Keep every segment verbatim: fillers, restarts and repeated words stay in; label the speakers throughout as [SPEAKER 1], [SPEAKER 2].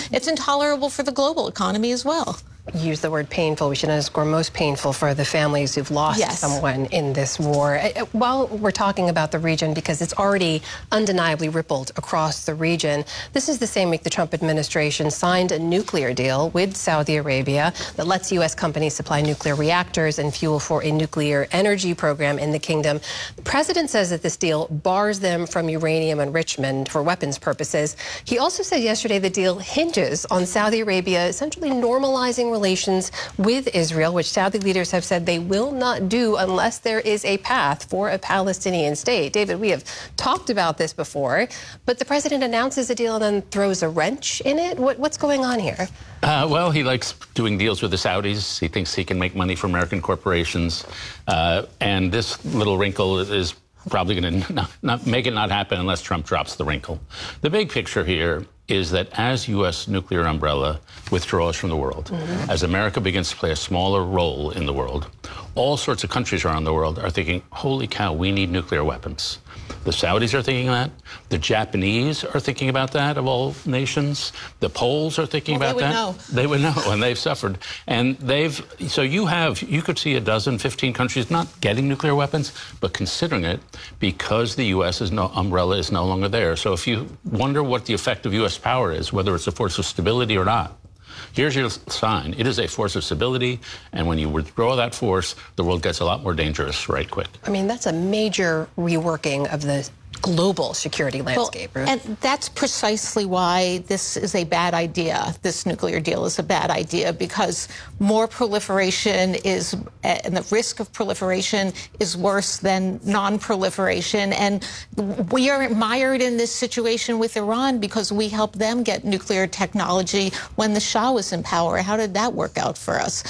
[SPEAKER 1] it's intolerable for the global economy as well.
[SPEAKER 2] Use the word painful. We should underscore most painful for the families who've lost
[SPEAKER 1] yes.
[SPEAKER 2] someone in this war. While we're talking about the region, because it's already undeniably rippled across the region, this is the same week the Trump administration signed a nuclear deal with Saudi Arabia that lets U S companies supply nuclear reactors and fuel for a nuclear energy program in the kingdom. The president says that this deal bars them from uranium enrichment for weapons purposes. He also said yesterday the deal hinges on Saudi Arabia essentially normalizing relations with Israel, which Saudi leaders have said they will not do unless there is a path for a Palestinian state. David, we have talked about this before, but the president announces a deal and then throws a wrench in it. What, what's going on here?
[SPEAKER 3] Uh, well, he likes doing deals with the Saudis. He thinks he can make money for American corporations. Uh, and this little wrinkle is probably going to not, not make it not happen unless Trump drops the wrinkle. The big picture here is that as U S nuclear umbrella withdraws from the world, mm-hmm. as America begins to play a smaller role in the world, all sorts of countries around the world are thinking, holy cow, we need nuclear weapons. The Saudis are thinking that. The Japanese are thinking about that, of all nations. The Poles are thinking
[SPEAKER 1] well,
[SPEAKER 3] about
[SPEAKER 1] they would
[SPEAKER 3] that.
[SPEAKER 1] Know.
[SPEAKER 3] They would know, and they've suffered. And they've, so you have, you could see a dozen, fifteen countries not getting nuclear weapons, but considering it because the U S is no, umbrella is no longer there. So if you wonder what the effect of U S power is, whether it's a force of stability or not, here's your sign. It is a force of stability, and when you withdraw that force, the world gets a lot more dangerous right quick.
[SPEAKER 2] I mean, that's a major reworking of the global security landscape.
[SPEAKER 1] Well, and that's precisely why this is a bad idea. This nuclear deal is a bad idea because more proliferation is, and the risk of proliferation is worse than non-proliferation. And we are mired in this situation with Iran because we helped them get nuclear technology when the Shah was in power. How did that work out for us?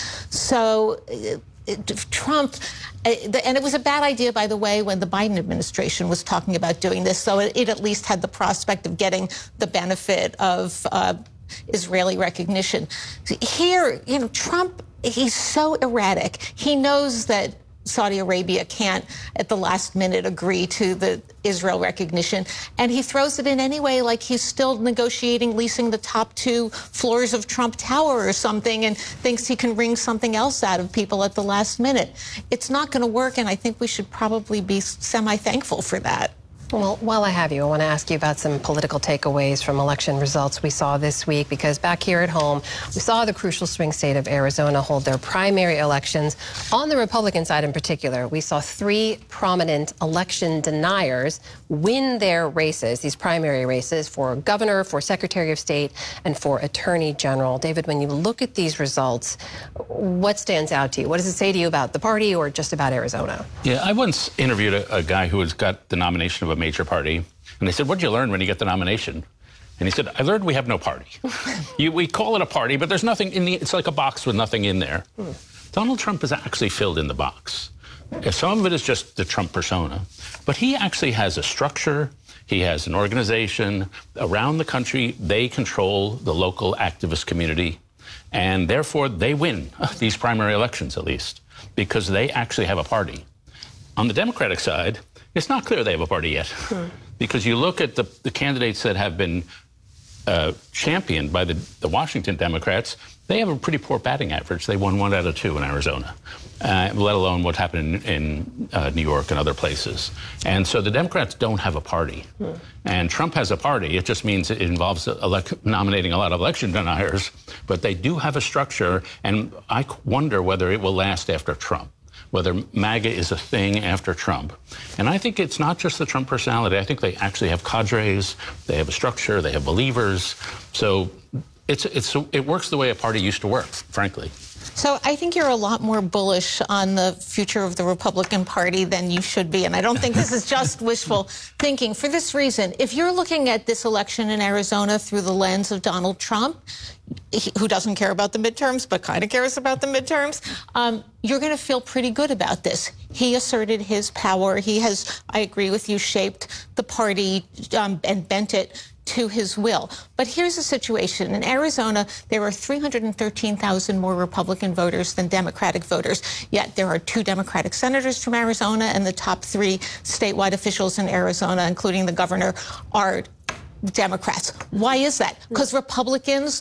[SPEAKER 1] So Trump, and it was a bad idea, by the way, when the Biden administration was talking about doing this, so it, it at least had the prospect of getting the benefit of uh, Israeli recognition. Here, you know, Trump, he's so erratic. He knows that Saudi Arabia can't, at the last minute, agree to the Israel recognition. And he throws it in anyway, like he's still negotiating leasing the top two floors of Trump Tower or something, and thinks he can wring something else out of people at the last minute. It's not going to work, and I think we should probably be semi-thankful for that.
[SPEAKER 2] Well, while I have you, I want to ask you about some political takeaways from election results we saw this week, because back here at home, we saw the crucial swing state of Arizona hold their primary elections. On the Republican side in particular, we saw three prominent election deniers win their races, these primary races, for governor, for secretary of state, and for attorney general. David, when you look at these results, what stands out to you? What does it say to you about the party or just about Arizona?
[SPEAKER 3] Yeah, I once interviewed a, a guy who has got the nomination of a major party, and they said, what did you learn when you get the nomination? And he said, I learned we have no party. you, we call it a party, but there's nothing in the, it's like a box with nothing in there. Hmm. Donald Trump has actually filled in the box. Some of it is just the Trump persona, but he actually has a structure. He has an organization around the country. They control the local activist community, and therefore they win these primary elections, at least, because they actually have a party. On the Democratic side, it's not clear they have a party yet, hmm. because you look at the, the candidates that have been uh, championed by the, the Washington Democrats, they have a pretty poor batting average. They won one out of two in Arizona, uh, let alone what happened in, in uh, New York and other places. And so the Democrats don't have a party. Hmm. And Trump has a party. It just means it involves elect nominating a lot of election deniers. But they do have a structure, and I wonder whether it will last after Trump, whether MAGA is a thing after Trump. And I think it's not just the Trump personality. I think they actually have cadres, they have a structure, they have believers. So it's, it's, it works the way a party used to work, frankly.
[SPEAKER 1] So I think you're a lot more bullish on the future of the Republican Party than you should be. And I don't think this is just wishful thinking. For this reason, if you're looking at this election in Arizona through the lens of Donald Trump, who doesn't care about the midterms but kind of cares about the midterms, um, you're going to feel pretty good about this. He asserted his power. He has, I agree with you, shaped the party um, and bent it to his will. But here's the situation. In Arizona, there are three hundred thirteen thousand more Republican voters than Democratic voters. Yet there are two Democratic senators from Arizona, and the top three statewide officials in Arizona, including the governor, are Democrats. Why is that? Because Republicans